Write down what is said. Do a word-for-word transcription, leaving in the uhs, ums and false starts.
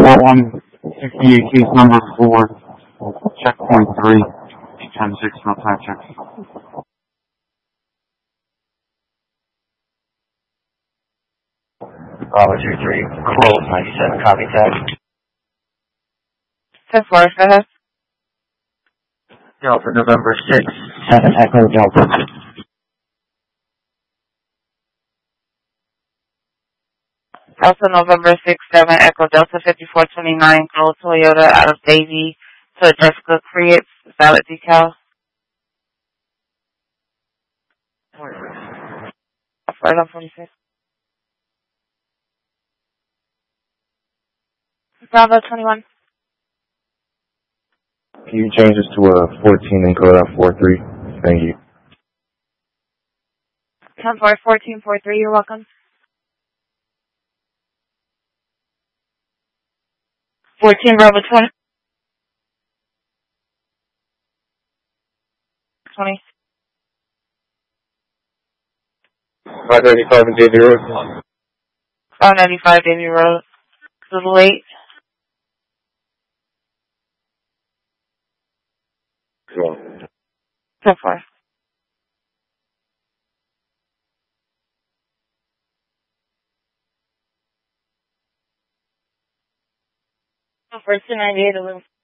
one sixty-eight, case number four, checkpoint three, ten six, no time check. Bravo two three, Colt ninety-seven, copy that. ten four, go ahead. Delta November six, seven Echo Delta. Delta November six seven Echo Delta fifty-four twenty-nine Gold Toyota out of Davie to Jessica Creates, valid decal. Right on forty-six. Bravo twenty-one. Can you change this to a fourteen and code out four three? Thank you. ten four, fourteen four three, you're welcome. fourteen Bravo twenty. twenty. five ninety-five and Davy Road. five ninety-five Davy Road. A little late. Cool. ten four. ten four, two ninety-eight, a little